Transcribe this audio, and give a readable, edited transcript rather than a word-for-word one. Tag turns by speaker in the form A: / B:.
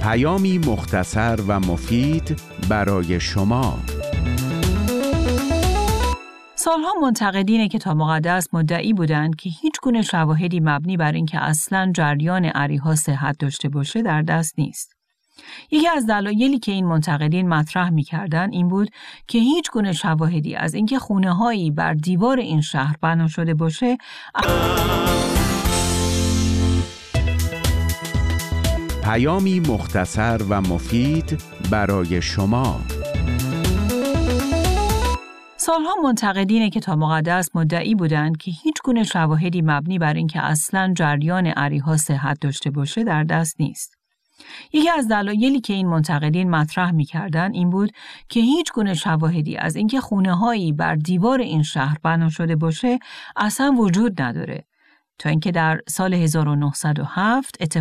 A: پیامی مختصر و مفید برای شما.
B: سالها منتقدین کتاب مقدس مدعی بودند که هیچ گونه شواهدی مبنی بر اینکه اصلاً جریان اری‌ها صحت داشته باشه در دست نیست. یکی از دلایلی که این منتقدین مطرح می‌کردند این بود که هیچ گونه شواهدی از اینکه خونه‌هایی بر دیوار این شهر بنا شده باشه
A: پیامی مختصر و مفید برای شما.
B: سالها منتقدین کتاب مقدس مدعی بودند که هیچ گونه شواهدی مبنی بر اینکه اصلاً جریان اری‌ها صحت داشته باشه در دست نیست. یکی از دلایلی که این منتقدین مطرح می‌کردند این بود که هیچ گونه شواهدی از اینکه خونه‌هایی بر دیوار این شهر بنا شده باشه اصلاً وجود نداره، تا اینکه در سال 1907